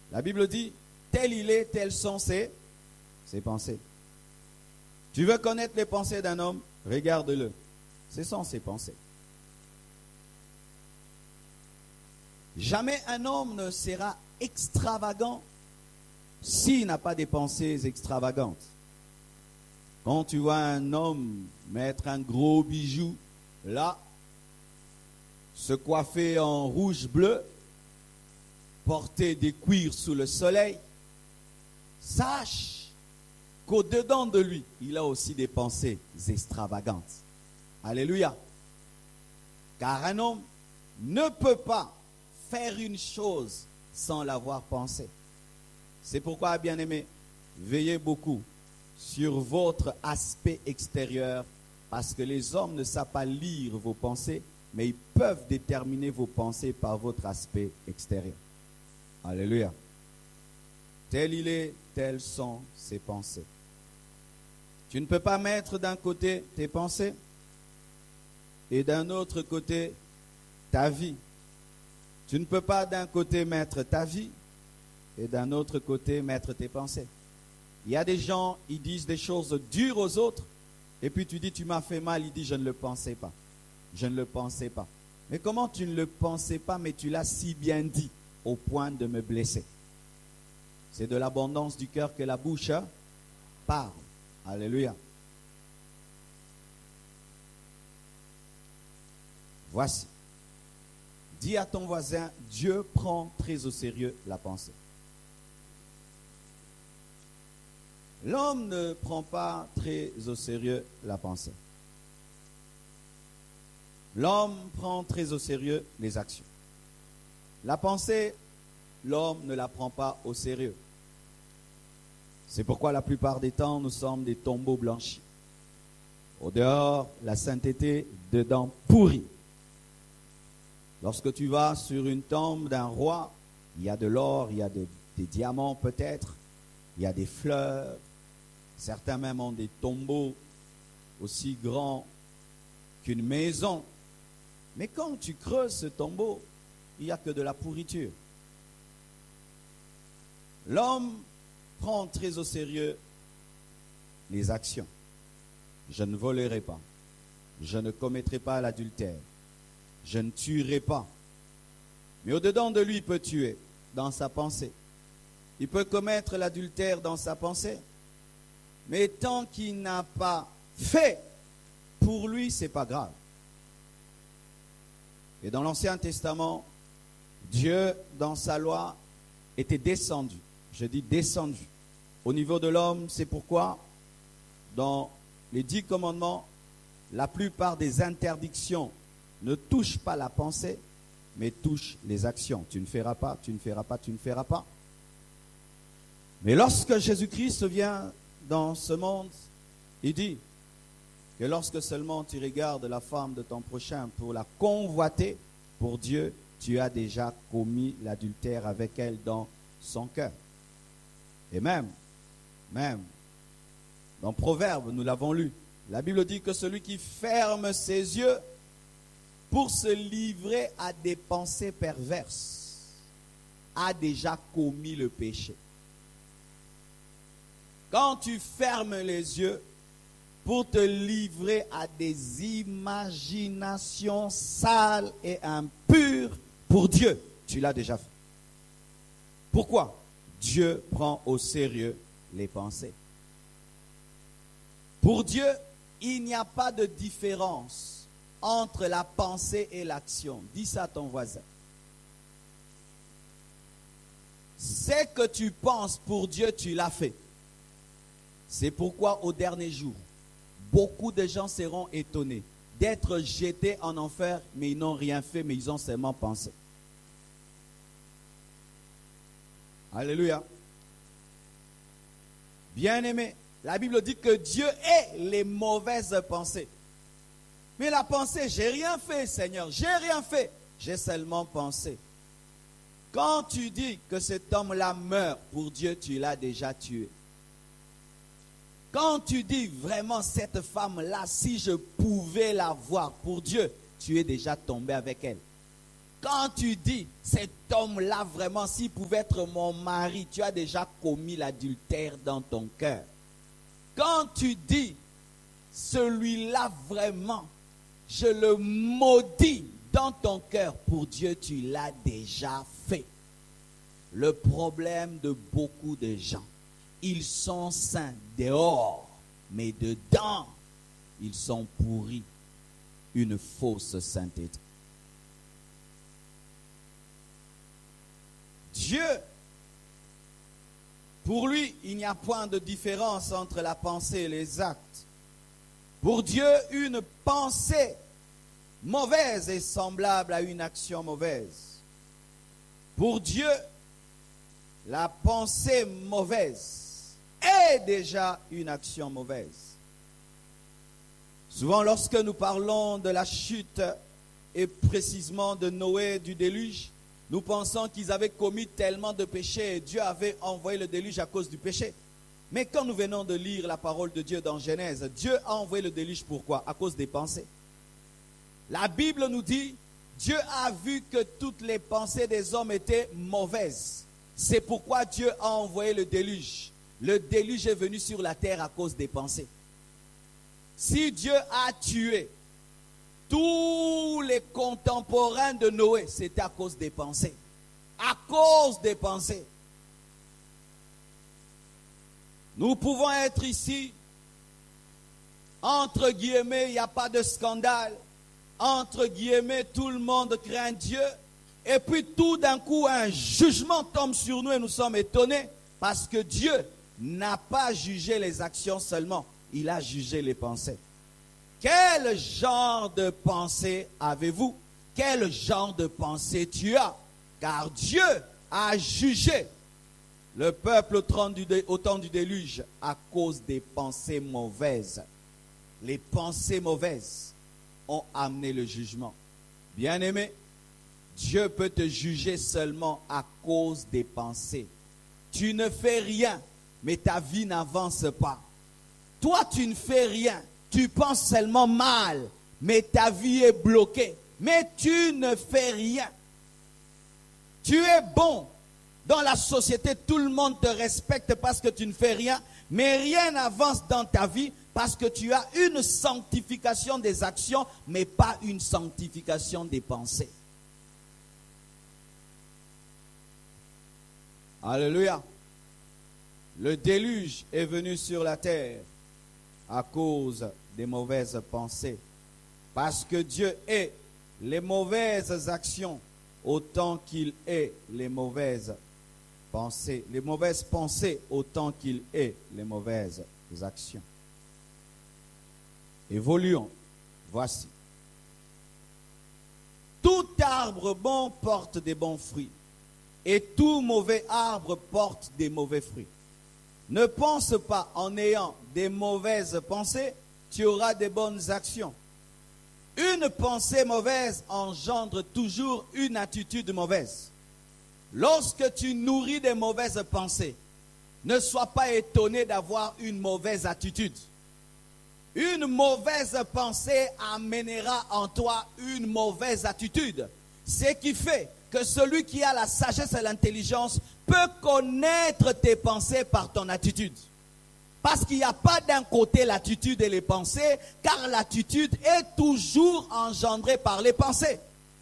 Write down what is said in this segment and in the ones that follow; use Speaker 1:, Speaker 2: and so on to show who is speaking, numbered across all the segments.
Speaker 1: La Bible dit, tel il est, telles sont ses pensées. Tu veux connaître les pensées d'un homme? Regarde-le. Ce sont ses pensées. Jamais un homme ne sera extravagant s'il n'a pas des pensées extravagantes. Quand tu vois un homme mettre un gros bijou là, se coiffer en rouge-bleu, porter des cuirs sous le soleil, sache qu'au-dedans de lui, il a aussi des pensées extravagantes. Alléluia. Car un homme ne peut pas faire une chose sans l'avoir pensé. C'est pourquoi, bien-aimés, veillez beaucoup sur votre aspect extérieur, parce que les hommes ne savent pas lire vos pensées, mais ils peuvent déterminer vos pensées par votre aspect extérieur. Alléluia. Tel il est, telles sont ses pensées. Tu ne peux pas mettre d'un côté tes pensées et d'un autre côté ta vie. Tu ne peux pas d'un côté mettre ta vie et d'un autre côté mettre tes pensées. Il y a des gens, ils disent des choses dures aux autres, et puis tu dis, tu m'as fait mal, il dit, je ne le pensais pas. Je ne le pensais pas. Mais comment tu ne le pensais pas, mais tu l'as si bien dit, au point de me blesser? C'est de l'abondance du cœur que la bouche parle. Alléluia. Voici. Dis à ton voisin, Dieu prend très au sérieux la pensée. L'homme ne prend pas très au sérieux la pensée. L'homme prend très au sérieux les actions. La pensée, l'homme ne la prend pas au sérieux. C'est pourquoi la plupart des temps, nous sommes des tombeaux blanchis. Au dehors, la sainteté, dedans pourrie. Lorsque tu vas sur une tombe d'un roi, il y a de l'or, il y a des diamants peut-être, il y a des fleurs. Certains même ont des tombeaux aussi grands qu'une maison. Mais quand tu creuses ce tombeau, il n'y a que de la pourriture. L'homme prend très au sérieux les actions. Je ne volerai pas. Je ne commettrai pas l'adultère. Je ne tuerai pas. Mais au-dedans de lui, il peut tuer dans sa pensée. Il peut commettre l'adultère dans sa pensée. Mais tant qu'il n'a pas fait, pour lui, ce n'est pas grave. Et dans l'Ancien Testament, Dieu, dans sa loi, était descendu. Je dis descendu. Au niveau de l'homme, c'est pourquoi, dans les 10 commandements, la plupart des interdictions ne touchent pas la pensée, mais touchent les actions. Tu ne feras pas, tu ne feras pas, tu ne feras pas. Mais lorsque Jésus-Christ vient dans ce monde, il dit que lorsque seulement tu regardes la femme de ton prochain pour la convoiter, pour Dieu, tu as déjà commis l'adultère avec elle dans son cœur. Et même, dans Proverbe, nous l'avons lu, la Bible dit que celui qui ferme ses yeux pour se livrer à des pensées perverses a déjà commis le péché. Quand tu fermes les yeux pour te livrer à des imaginations sales et impures pour Dieu, tu l'as déjà fait. Pourquoi? Dieu prend au sérieux les pensées. Pour Dieu, il n'y a pas de différence entre la pensée et l'action. Dis ça à ton voisin. C'est que tu penses pour Dieu, tu l'as fait. C'est pourquoi au dernier jour, beaucoup de gens seront étonnés d'être jetés en enfer, mais ils n'ont rien fait, mais ils ont seulement pensé. Alléluia. Bien-aimé, la Bible dit que Dieu hait les mauvaises pensées. Mais la pensée, j'ai rien fait, Seigneur, j'ai rien fait, j'ai seulement pensé. Quand tu dis que cet homme-là meurt, pour Dieu, tu l'as déjà tué. Quand tu dis vraiment cette femme-là, si je pouvais la voir, pour Dieu, tu es déjà tombé avec elle. Quand tu dis, cet homme-là vraiment, s'il pouvait être mon mari, tu as déjà commis l'adultère dans ton cœur. Quand tu dis, celui-là vraiment, je le maudis dans ton cœur, pour Dieu, tu l'as déjà fait. Le problème de beaucoup de gens, ils sont saints dehors, mais dedans, ils sont pourris. Une fausse sainteté. Dieu, pour lui, il n'y a point de différence entre la pensée et les actes. Pour Dieu, une pensée mauvaise est semblable à une action mauvaise. Pour Dieu, la pensée mauvaise est déjà une action mauvaise. Souvent, lorsque nous parlons de la chute et précisément de Noé, du déluge, nous pensons qu'ils avaient commis tellement de péchés et Dieu avait envoyé le déluge à cause du péché. Mais quand nous venons de lire la parole de Dieu dans Genèse, Dieu a envoyé le déluge pourquoi? À cause des pensées. La Bible nous dit, Dieu a vu que toutes les pensées des hommes étaient mauvaises. C'est pourquoi Dieu a envoyé le déluge. Le déluge est venu sur la terre à cause des pensées. Si Dieu a tué tous les contemporains de Noé, c'était à cause des pensées. À cause des pensées. Nous pouvons être ici, entre guillemets, il n'y a pas de scandale. Entre guillemets, tout le monde craint Dieu. Et puis tout d'un coup, un jugement tombe sur nous et nous sommes étonnés. Parce que Dieu n'a pas jugé les actions seulement. Il a jugé les pensées. Quel genre de pensée avez-vous? Quel genre de pensée tu as? Car Dieu a jugé le peuple au temps du déluge à cause des pensées mauvaises. Les pensées mauvaises ont amené le jugement. Bien-aimé, Dieu peut te juger seulement à cause des pensées. Tu ne fais rien, mais ta vie n'avance pas. Toi, tu ne fais rien. Tu penses seulement mal, mais ta vie est bloquée. Mais tu ne fais rien. Tu es bon. Dans la société, tout le monde te respecte parce que tu ne fais rien. Mais rien n'avance dans ta vie parce que tu as une sanctification des actions, mais pas une sanctification des pensées. Alléluia. Le déluge est venu sur la terre à cause des mauvaises pensées. Parce que Dieu est les mauvaises actions autant qu'il est les mauvaises pensées. Les mauvaises pensées autant qu'il est les mauvaises actions. Évoluons. Voici. Tout arbre bon porte des bons fruits. Et tout mauvais arbre porte des mauvais fruits. Ne pense pas en ayant des mauvaises pensées, tu auras des bonnes actions. Une pensée mauvaise engendre toujours une attitude mauvaise. Lorsque tu nourris des mauvaises pensées, ne sois pas étonné d'avoir une mauvaise attitude. Une mauvaise pensée amènera en toi une mauvaise attitude. Ce qui fait que celui qui a la sagesse et l'intelligence peut connaître tes pensées par ton attitude. Parce qu'il n'y a pas d'un côté l'attitude et les pensées, car l'attitude est toujours engendrée par les pensées.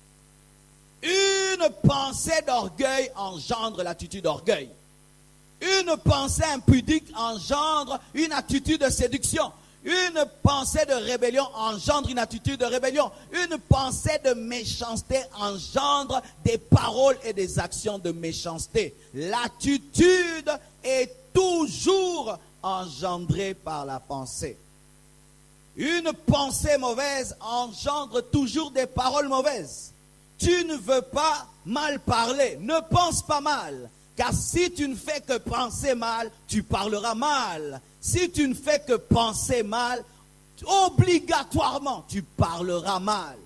Speaker 1: Une pensée d'orgueil engendre l'attitude d'orgueil. Une pensée impudique engendre une attitude de séduction. Une pensée de rébellion engendre une attitude de rébellion. Une pensée de méchanceté engendre des paroles et des actions de méchanceté. L'attitude est toujours engendrée par la pensée. Une pensée mauvaise engendre toujours des paroles mauvaises. Tu ne veux pas mal parler. Ne pense pas mal. Car si tu ne fais que penser mal, tu parleras mal. Si tu ne fais que penser mal, obligatoirement, tu parleras mal.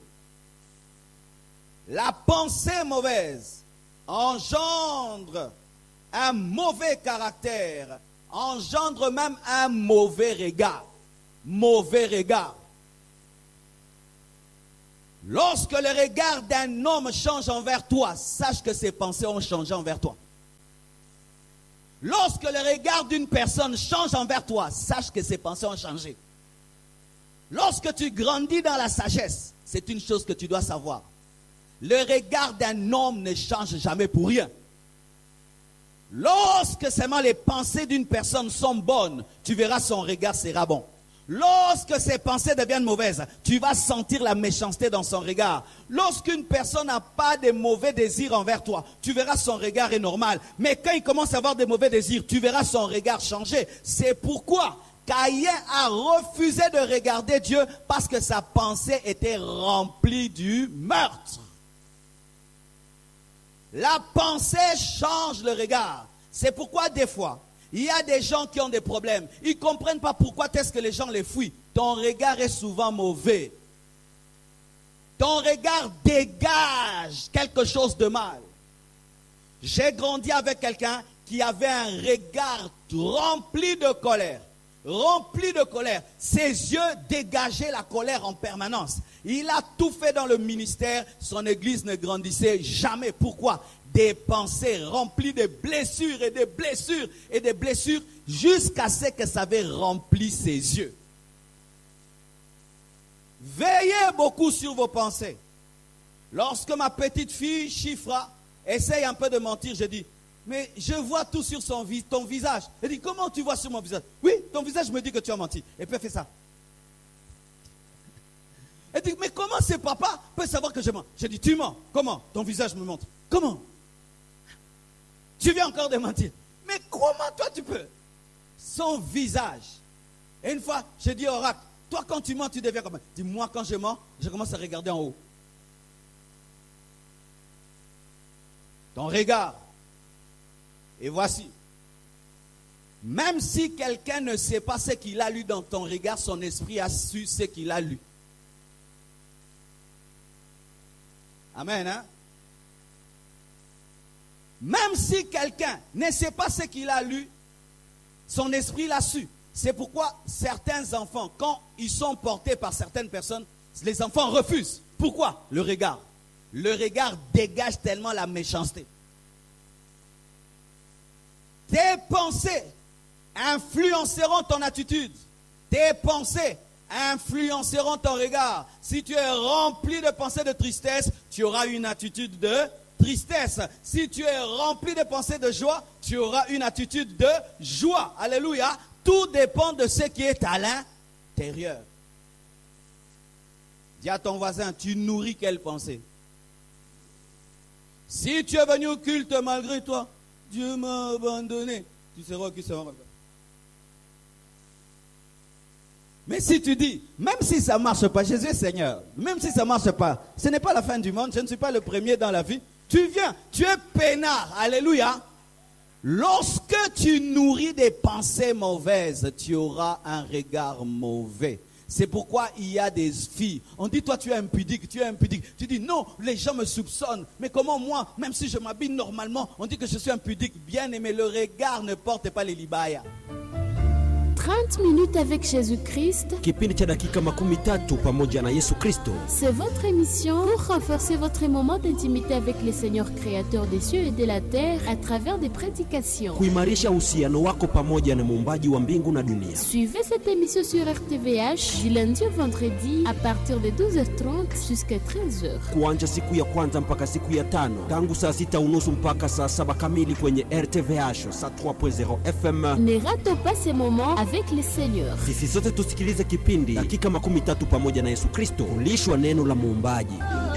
Speaker 1: La pensée mauvaise engendre un mauvais caractère, engendre même un mauvais regard. Mauvais regard. Lorsque le regard d'un homme change envers toi, sache que ses pensées ont changé envers toi. Lorsque le regard d'une personne change envers toi, sache que ses pensées ont changé. Lorsque tu grandis dans la sagesse, c'est une chose que tu dois savoir. Le regard d'un homme ne change jamais pour rien. Lorsque seulement les pensées d'une personne sont bonnes, tu verras son regard sera bon. Lorsque ses pensées deviennent mauvaises, tu vas sentir la méchanceté dans son regard. Lorsqu'une personne n'a pas de mauvais désirs envers toi, tu verras son regard est normal. Mais quand il commence à avoir de mauvais désirs, tu verras son regard changer. C'est pourquoi Caïn a refusé de regarder Dieu parce que sa pensée était remplie du meurtre. La pensée change le regard. C'est pourquoi des fois, il y a des gens qui ont des problèmes. Ils ne comprennent pas pourquoi est-ce que les gens les fuient. Ton regard est souvent mauvais. Ton regard dégage quelque chose de mal. J'ai grandi avec quelqu'un qui avait un regard rempli de colère. Rempli de colère. Ses yeux dégageaient la colère en permanence. Il a tout fait dans le ministère. Son église ne grandissait jamais. Pourquoi? Des pensées remplies de blessures et de blessures et de blessures jusqu'à ce que ça avait rempli ses yeux. Veillez beaucoup sur vos pensées. Lorsque ma petite fille Chifra essaye un peu de mentir, je dis, mais je vois tout sur ton visage. Elle dit, comment tu vois sur mon visage? Oui, ton visage me dit que tu as menti. Et puis elle fait ça. Elle dit, mais comment ce papa peut savoir que je mens? Je dis, tu mens. Comment? Ton visage me montre. Comment? Tu viens encore de mentir. Mais comment toi tu peux? Son visage. Et une fois, je dis au oracle, toi quand tu mens, tu deviens comment? Dis, moi quand je mens, je commence à regarder en haut. Ton regard. Et voici. Même si quelqu'un ne sait pas ce qu'il a lu dans ton regard, son esprit a su ce qu'il a lu. Amen, hein? Même si quelqu'un ne sait pas ce qu'il a lu, son esprit l'a su. C'est pourquoi certains enfants, quand ils sont portés par certaines personnes, les enfants refusent. Pourquoi? Le regard. Le regard dégage tellement la méchanceté. Tes pensées influenceront ton attitude. Tes pensées influenceront ton regard. Si tu es rempli de pensées de tristesse, tu auras une attitude de tristesse. Si tu es rempli de pensées de joie, tu auras une attitude de joie. Alléluia. Tout dépend de ce qui est à l'intérieur. Dis à ton voisin, tu nourris quelle pensée? Si tu es venu au culte malgré toi, Dieu m'a abandonné, tu seras qui sera. Mais si tu dis, même si ça ne marche pas, Jésus est Seigneur, même si ça ne marche pas, ce n'est pas la fin du monde, je ne suis pas le premier dans la vie, tu viens, tu es peinard, alléluia. Lorsque tu nourris des pensées mauvaises, tu auras un regard mauvais. C'est pourquoi il y a des filles. On dit, toi tu es impudique, tu es impudique. Tu dis, non, les gens me soupçonnent. Mais comment moi, même si je m'habille normalement, on dit que je suis impudique. Bien aimé, le regard ne porte pas les libaya.
Speaker 2: 30 minutes avec Jésus-Christ.
Speaker 3: Kipindi cha dakika 13 pamoja na Yesu Kristo.
Speaker 2: C'est votre émission pour renforcer votre moment d'intimité avec le Seigneur créateur des cieux et de la terre à travers des prédications.
Speaker 3: Kuimarisha uhusiano wako pamoja na muumbaji wa mbingu na dunia.
Speaker 2: Suivez cette émission sur RTVH du lundi au vendredi à partir de 12h30 jusqu'à 13h.
Speaker 3: Kuanzia siku ya kwanza mpaka siku ya tano, tangu saa 6:30 mpaka saa 7 kamili kwenye RTVH saa 3.0 FM.
Speaker 2: Ne ratez pas ces moments avec le Seigneur.
Speaker 3: Sisi sote tusikilize kipindi dakika 13 pamoja na Yesu Kristo, kulishwa neno la muumbaji.